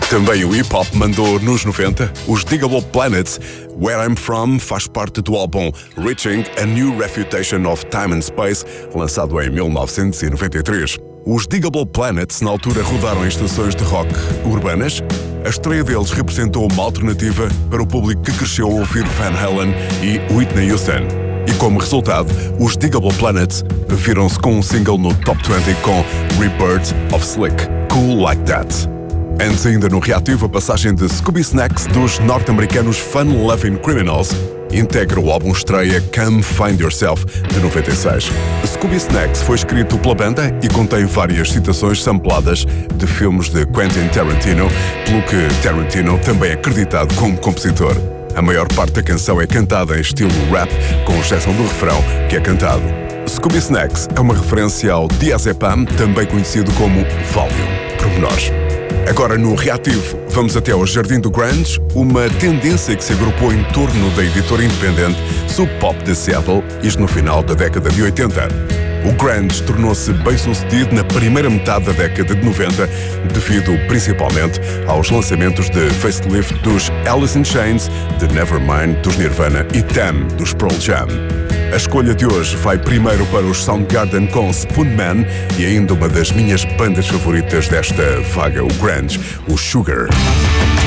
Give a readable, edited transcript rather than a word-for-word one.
Também o hip-hop mandou nos 90. Os Digable Planets, Where I'm From, faz parte do álbum Reaching a New Refutation of Time and Space, lançado em 1993. Os Digable Planets, na altura, rodaram em estações de rock urbanas. A estreia deles representou uma alternativa para o público que cresceu a ouvir Van Halen e Whitney Houston. E como resultado, os Digable Planets viram-se com um single no Top 20 com Rebirth of Slick, Cool Like That. Antes ainda no reativo, a passagem de Scooby Snacks dos norte-americanos Fun Loving Criminals integra o álbum estreia Come Find Yourself, de 96. Scooby Snacks foi escrito pela banda e contém várias citações sampladas de filmes de Quentin Tarantino, pelo que Tarantino também é acreditado como compositor. A maior parte da canção é cantada em estilo rap, com exceção do refrão, que é cantado. Scooby Snacks é uma referência ao diazepam, também conhecido como Valium. Pormenores. Agora no reativo, vamos até ao Jardim do Grunge, uma tendência que se agrupou em torno da editora independente Sub Pop de Seattle, isto no final da década de 80. O grunge tornou-se bem sucedido na primeira metade da década de 90, devido principalmente aos lançamentos de facelift dos Alice in Chains, de Nevermind dos Nirvana e Tam dos Pearl Jam. A escolha de hoje vai primeiro para os Soundgarden com Spoonman e ainda uma das minhas bandas favoritas desta vaga, o grunge, o Sugar.